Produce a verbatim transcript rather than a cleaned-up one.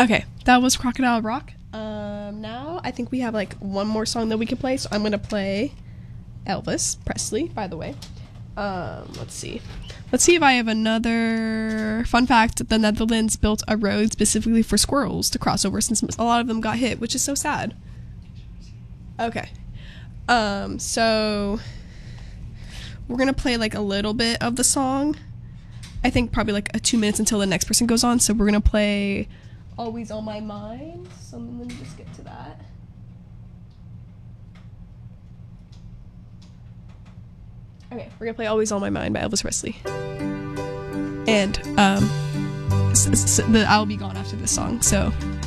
Okay, that was Crocodile Rock. Um, now I think we have like one more song that we can play, so I'm gonna play Elvis Presley, by the way. Um, let's see. Let's see if I have another fun fact. The Netherlands built a road specifically for squirrels to cross over since a lot of them got hit, which is so sad. Okay. Um, so we're gonna play like a little bit of the song. I think probably like a two minutes until the next person goes on. So we're gonna play Always on My Mind. So let me just get to that. Okay, we're gonna play Always on My Mind by Elvis Presley. And um, s- s- the, I'll be gone after this song, so